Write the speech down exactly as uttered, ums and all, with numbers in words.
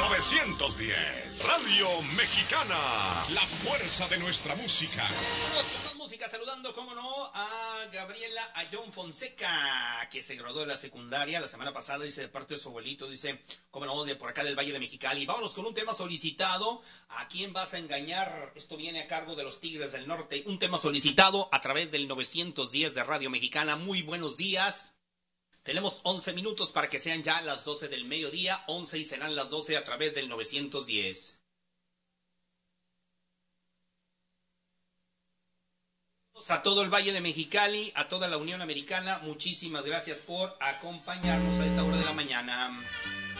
novecientos diez, Radio Mexicana, la fuerza de nuestra música. Vamos con más música, saludando, cómo no, a Gabriela Ayón Fonseca, que se graduó de la secundaria la semana pasada, dice, de parte de su abuelito, dice, cómo no, de por acá del Valle de Mexicali. Vámonos con un tema solicitado. ¿A quién vas a engañar? Esto viene a cargo de los Tigres del Norte. Un tema solicitado a través del novecientos diez de Radio Mexicana. Muy buenos días. Tenemos once minutos para que sean ya las doce del mediodía, once y serán las doce a través del novecientos diez. A todo el Valle de Mexicali, a toda la Unión Americana, muchísimas gracias por acompañarnos a esta hora de la mañana.